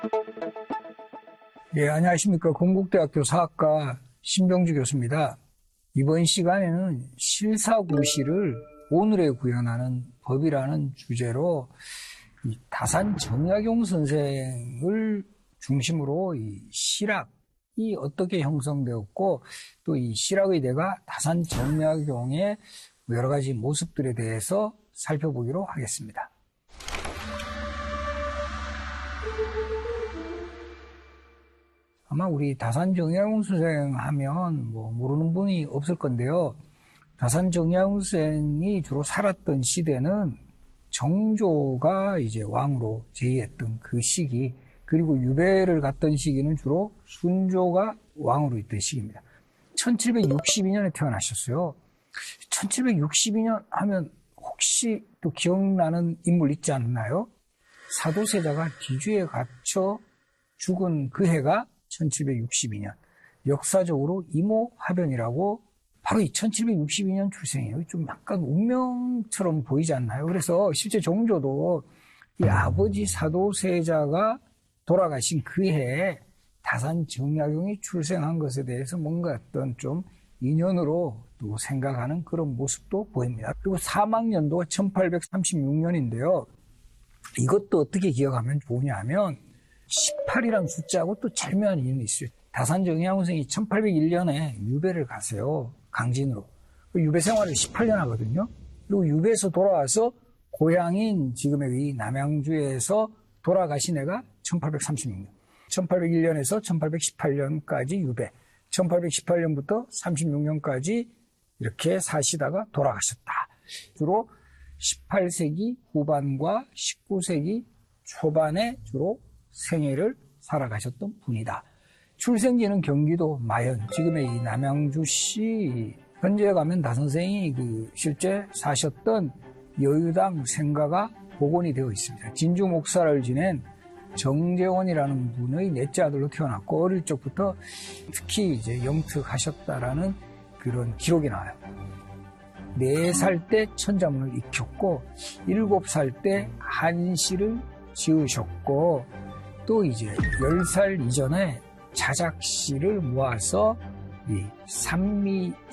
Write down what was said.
예, 안녕하십니까. 건국대학교 사학과 신병주 교수입니다. 이번 시간에는 실사구시를 오늘에 구현하는 법이라는 주제로 이 다산 정약용 선생을 중심으로 이 실학이 어떻게 형성되었고 또 이 실학의대가 다산 정약용의 여러 가지 모습들에 대해서 살펴보기로 하겠습니다. 아마 우리 다산 정약용 선생 하면 모르는 분이 없을 건데요. 다산 정약용 선생이 주로 살았던 시대는 정조가 이제 왕으로 재위했던 그 시기, 그리고 유배를 갔던 시기는 주로 순조가 왕으로 있던 시기입니다. 1762년에 태어나셨어요. 1762년 하면 혹시 또 기억나는 인물 있지 않나요? 사도세자가 기주에 갇혀 죽은 그 해가 1762년. 역사적으로 이모화변이라고 바로 이 1762년 출생이에요. 좀 약간 운명처럼 보이지 않나요? 그래서 실제 정조도 이 아버지 사도세자가 돌아가신 그 해에 다산 정약용이 출생한 것에 대해서 뭔가 어떤 좀 인연으로 또 생각하는 그런 모습도 보입니다. 그리고 사망년도가 1836년인데요. 이것도 어떻게 기억하면 좋으냐 하면 18이라는 숫자하고 또 절묘한 인연이 있어요. 다산 정약용 선생이 1801년에 유배를 가세요. 강진으로. 유배 생활을 18년 하거든요. 그리고 유배에서 돌아와서 고향인 지금의 이 남양주에서 돌아가신 해가 1836년. 1801년에서 1818년까지 유배. 1818년부터 36년까지 이렇게 사시다가 돌아가셨다. 주로 18세기 후반과 19세기 초반에 주로 생애를 살아가셨던 분이다. 출생지는 경기도 마현, 지금의 이 남양주시. 현재 가면 다 선생이 실제 사셨던 여유당 생가가 복원이 되어 있습니다. 진주 목사를 지낸 정재원이라는 분의 넷째 아들로 태어났고 어릴 적부터 특히 이제 영특하셨다라는 그런 기록이 나와요. 4살 때 천자문을 익혔고 7살 때 한시를 지으셨고 또 이제 10살 이전에 자작시를 모아서 이 산미